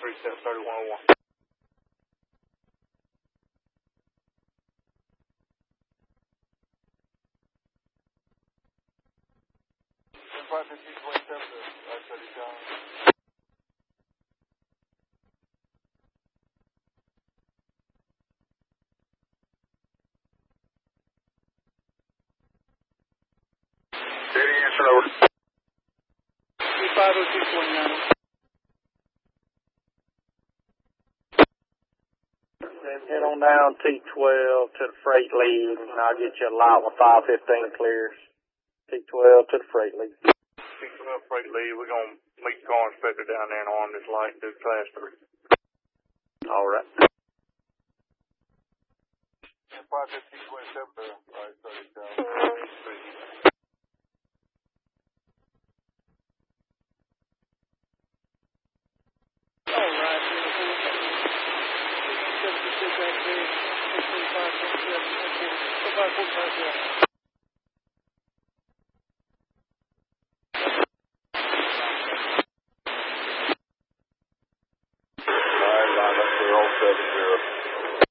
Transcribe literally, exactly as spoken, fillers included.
three seven thirty one oh one. five fifteen twenty-seven to I thirty-seven. Steady answer over. five oh two twenty-nine. Head on down T twelve to the freight lead, and I'll get you a lot with five fifteen clears. T twelve to the freight lead. T twelve freight lead, we're going to meet the car inspector down there and arm this light and do class three. All right. five fifteen twenty-seven to I thirty-seven. All right, seventy-six back there, five twenty-seven, five forty-five. All right, line up to all seven zero.